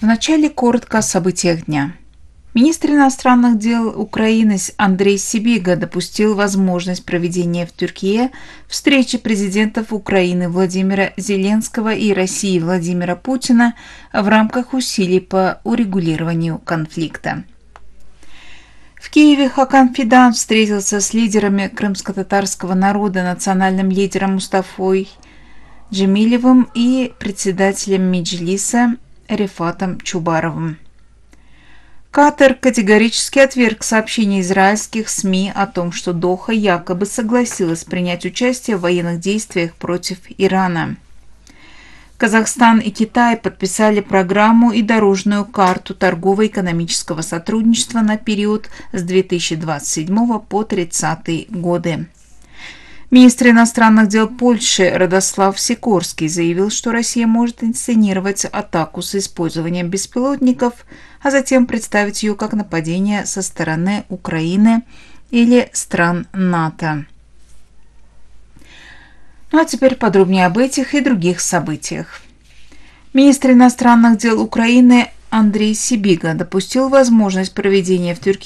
Вначале коротко о событиях дня. Министр иностранных дел Украины Андрей Сибига допустил возможность проведения в Тюркии встречи президентов Украины Владимира Зеленского и России Владимира Путина в рамках усилий по урегулированию конфликта. В Киеве Хакан Фидан встретился с лидерами крымско-татарского народа, национальным лидером Мустафой Джемилевым и председателем Меджлиса Рефатом Чубаровым. Катар категорически отверг сообщения израильских СМИ о том, что Доха якобы согласилась принять участие в военных действиях против Ирана. Казахстан и Китай подписали программу и дорожную карту торгово-экономического сотрудничества на период с 2027 по 30 годы. Министр иностранных дел Польши Радослав Сикорский заявил, что Россия может инсценировать атаку с использованием беспилотников, а затем представить ее как нападение со стороны Украины или стран НАТО. Ну а теперь подробнее об этих и других событиях. Министр иностранных дел Украины Андрей Сибига допустил возможность проведения в Тюркии